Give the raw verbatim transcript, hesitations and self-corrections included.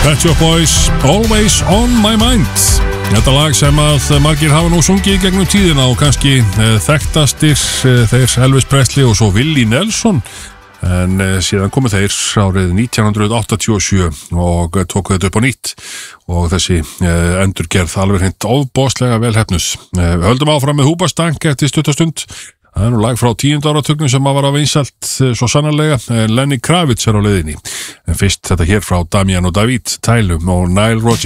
Pet Shop Boys, Always on my mind. Þetta lag sem að margir hafa nú sungið í gegnum tíðina og kannski uh, þekktastir uh, þeir Elvis Presley og svo Willie Nelson. En uh, síðan komu þeir árið nítján hundruð áttatíu og sjö og uh, tóku þetta upp á nýtt og þessi uh, endurgerð alveg hreint ofboðslega vel heppnus. Uh, við höldum áfram með Húbastank eftir stuttastund. Það er nú lag frá tíunda áratugnum sem að var að vinsælt uh, svo sannarlega. Uh, Lenny Kravitz er á leiðinni. En fyrst þetta hér frá Damian og David, Tylum og Nile Rodgers.